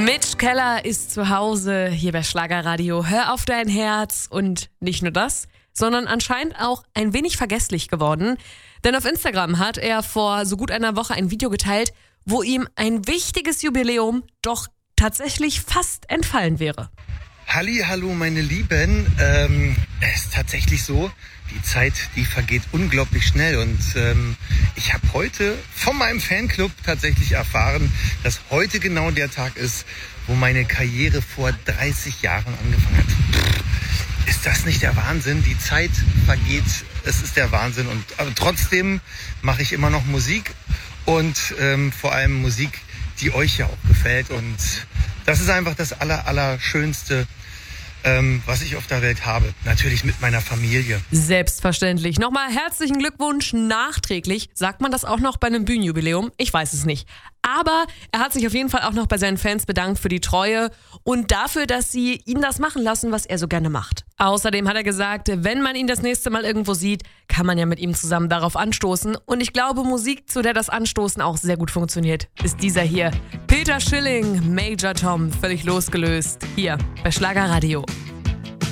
Mitch Keller ist zu Hause hier bei Schlagerradio. Hör auf dein Herz. Und nicht nur das, sondern anscheinend auch ein wenig vergesslich geworden. Denn auf Instagram hat er vor so gut einer Woche ein Video geteilt, wo ihm ein wichtiges Jubiläum doch tatsächlich fast entfallen wäre. Hallo meine Lieben, es ist tatsächlich so, die Zeit, die vergeht unglaublich schnell und ich habe heute von meinem Fanclub tatsächlich erfahren, dass heute genau der Tag ist, wo meine Karriere vor 30 Jahren angefangen hat. Ist das nicht der Wahnsinn? Die Zeit vergeht, es ist der Wahnsinn aber trotzdem mache ich immer noch Musik und vor allem Musik, die euch ja auch gefällt und das ist einfach das Allerschönste, was ich auf der Welt habe. Natürlich mit meiner Familie. Selbstverständlich. Nochmal herzlichen Glückwunsch nachträglich. Sagt man das auch noch bei einem Bühnenjubiläum? Ich weiß es nicht. Aber er hat sich auf jeden Fall auch noch bei seinen Fans bedankt für die Treue und dafür, dass sie ihn das machen lassen, was er so gerne macht. Außerdem hat er gesagt, wenn man ihn das nächste Mal irgendwo sieht, kann man ja mit ihm zusammen darauf anstoßen. Und ich glaube, Musik, zu der das Anstoßen auch sehr gut funktioniert, ist dieser hier. Peter Schilling, Major Tom, völlig losgelöst, hier bei Schlagerradio.